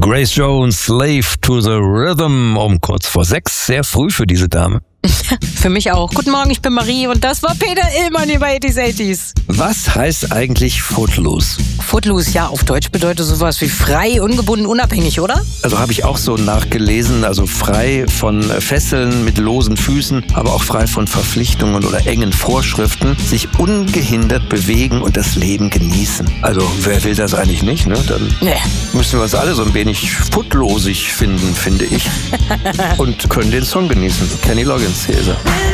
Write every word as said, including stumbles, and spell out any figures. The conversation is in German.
Grace Jones, Slave to the Rhythm, um kurz vor sechs. Sehr früh für diese Dame. Für mich auch. Guten Morgen, ich bin Marie und das war Peter Illmann hier bei eighties eighties. Was heißt eigentlich Footloose? Footloose, ja, auf Deutsch bedeutet sowas wie frei, ungebunden, unabhängig, oder? Also habe ich auch so nachgelesen, also frei von Fesseln mit losen Füßen, aber auch frei von Verpflichtungen oder engen Vorschriften, sich ungehindert bewegen und das Leben genießen. Also wer will das eigentlich nicht, ne? Dann Nee. müssen wir uns alle so ein wenig footlosig finden, finde ich. Und können den Song genießen. Kenny Loggins, hier ist er.